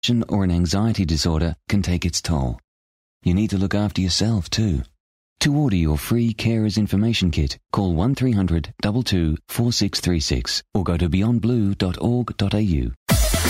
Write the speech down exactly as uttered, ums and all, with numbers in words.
or an anxiety disorder can take its toll. You need to look after yourself too. To order your free Carers Information Kit, call one three hundred two two four six three six or go to beyond blue dot org dot a u.